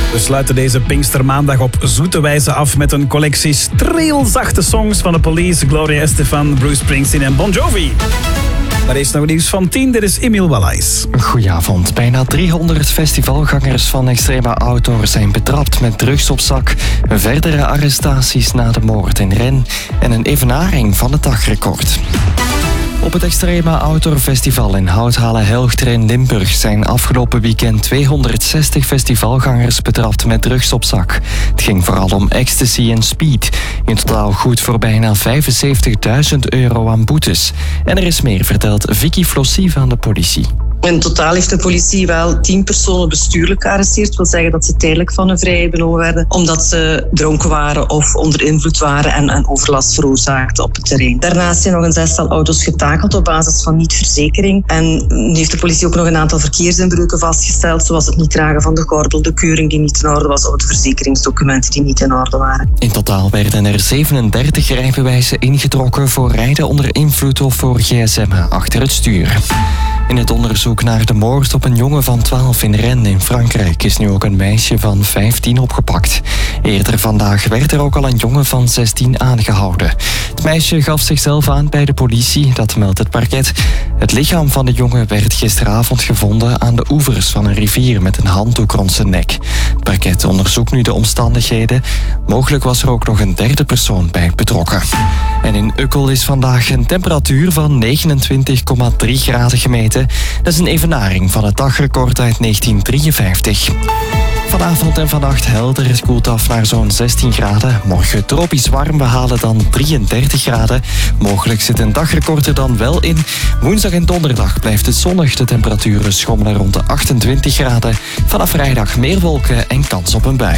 We sluiten deze Pinkstermaandag op zoete wijze af met een collectie streelzachte songs van The Police, Gloria Estefan, Bruce Springsteen en Bon Jovi. Maar eerst nog nieuws van 10, dit is Emiel Wallace. Goedenavond. Bijna 300 festivalgangers van Extrema Outdoor zijn betrapt met drugs op zak. Verdere arrestaties na de moord in Rennes en een evenaring van het dagrecord. Op het Extrema Outdoor Festival in Houthalen-Helchter in Limburg zijn afgelopen weekend 260 festivalgangers betrapt met drugs op zak. Het ging vooral om ecstasy en speed. In totaal goed voor bijna €75.000 aan boetes. En er is meer, vertelt Vicky Flossie van de politie. In totaal heeft de politie wel 10 personen bestuurlijk gearresteerd. Dat wil zeggen dat ze tijdelijk van hun vrijheid beloven werden omdat ze dronken waren of onder invloed waren en overlast veroorzaakten op het terrein. Daarnaast zijn nog een 6-tal auto's getakeld op basis van niet-verzekering. En nu heeft de politie ook nog een aantal verkeersinbreuken vastgesteld, zoals het niet dragen van de gordel, de keuring die niet in orde was of de verzekeringsdocumenten die niet in orde waren. In totaal werden er 37 rijbewijzen ingetrokken voor rijden onder invloed of voor gsm achter het stuur. In het onderzoek naar de moord op een jongen van 12 in Rennes in Frankrijk is nu ook een meisje van 15 opgepakt. Eerder vandaag werd er ook al een jongen van 16 aangehouden. Het meisje gaf zichzelf aan bij de politie, dat meldt het parket. Het lichaam van de jongen werd gisteravond gevonden aan de oevers van een rivier met een handdoek rond zijn nek. Het parket onderzoekt nu de omstandigheden. Mogelijk was er ook nog een derde persoon bij betrokken. En in Ukkel is vandaag een temperatuur van 29,3 graden gemeten. Dat is een evenaring van het dagrecord uit 1953. Vanavond en vannacht helder, het koelt af naar zo'n 16 graden. Morgen tropisch warm, we halen dan 33 graden. Mogelijk zit een dagrecord er dan wel in. Woensdag en donderdag blijft het zonnig. De temperaturen schommelen rond de 28 graden. Vanaf vrijdag meer wolken en kans op een bui.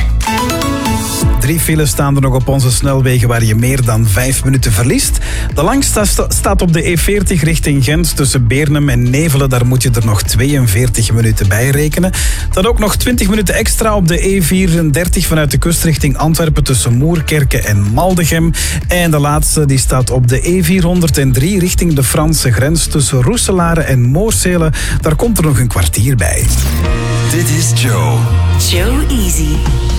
3 files staan er nog op onze snelwegen waar je meer dan 5 minuten verliest. De langste staat op de E40 richting Gent tussen Beernem en Nevelen. Daar moet je er nog 42 minuten bij rekenen. Dan ook nog 20 minuten extra op de E34 vanuit de kust richting Antwerpen tussen Moerkerke en Maldegem. En de laatste die staat op de E403 richting de Franse grens tussen Roeselare en Moorsele. Daar komt er nog een kwartier bij. Dit is Joe. Joe Easy.